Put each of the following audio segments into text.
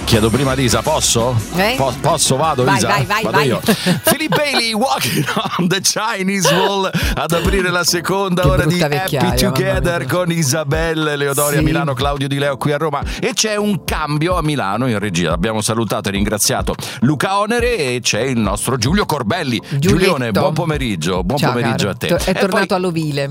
Chiedo prima Lisa, posso? Posso? Vado, Lisa? Vado io. Philip Bailey, Walking on the Chinese Wall, ad aprire la seconda ora di Happy Together con Isabelle Leodori a Milano, Claudio Di Leo qui a Roma. E c'è un cambio a Milano in regia. Abbiamo salutato e ringraziato Luca Onere e c'è il nostro Giulio Corbelli. Giulione, buon pomeriggio. Buon pomeriggio a te. È tornato all'ovile.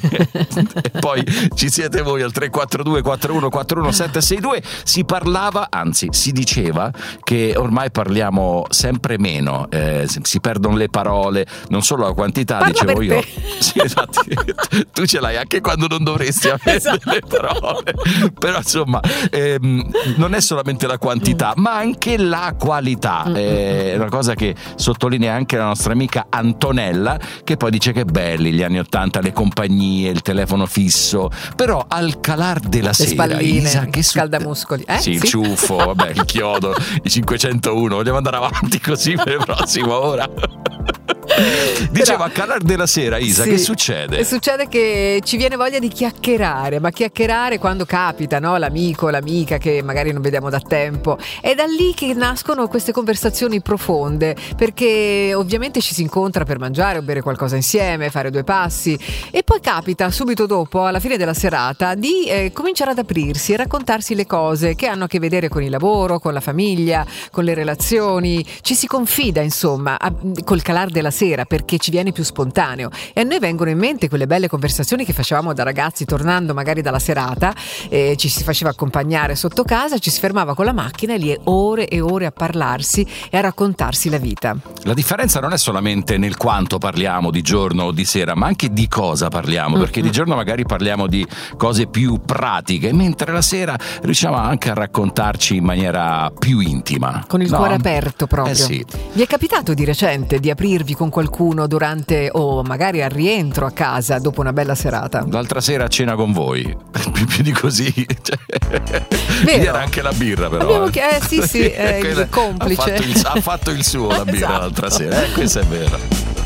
E poi ci siete voi al 342 41 41 762. Si parlava, anzi si diceva che ormai parliamo sempre meno, si perdono le parole, non solo la quantità. Parla dicevo io. Sì, infatti, tu ce l'hai anche quando non dovresti avere le parole. Però insomma non è solamente la quantità ma anche la qualità. È una cosa che sottolinea anche la nostra amica Antonella, che poi dice che belli gli anni '80, le compagnie, il telefono fisso, però al calar della sera, spalline, Isa, che scaldamuscoli, sì, il ciuffo, vabbè, il chiodo, i 501. Vogliamo andare avanti così per la prossima ora? Dicevo, a calar della sera, Isa, che succede? Succede che ci viene voglia di chiacchierare, ma chiacchierare quando capita, no? L'amico, l'amica che magari non vediamo da tempo. È da lì che nascono queste conversazioni profonde, perché ovviamente ci si incontra per mangiare o bere qualcosa insieme, fare due passi, e poi capita subito dopo, alla fine della serata, di cominciare ad aprirsi e raccontarsi le cose che hanno a che vedere con il lavoro, con la famiglia, con le relazioni. Ci si confida, insomma, col calar della sera, perché ci viene più spontaneo, e a noi vengono in mente quelle belle conversazioni che facevamo da ragazzi tornando magari dalla serata, ci si faceva accompagnare sotto casa, ci si fermava con la macchina e lì ore e ore a parlarsi e a raccontarsi la vita. La differenza non è solamente nel quanto parliamo di giorno o di sera, ma anche di cosa parliamo, perché di giorno magari parliamo di cose più pratiche, mentre la sera riusciamo anche a raccontarci in maniera più intima, con il cuore aperto proprio. Sì. Vi è capitato di recente di aprirvi con qualcuno durante o magari al rientro a casa dopo una bella serata? L'altra sera a cena con voi, più di così, era anche la birra, però sì, il complice ha fatto il suo la birra l'altra sera, questo è vero.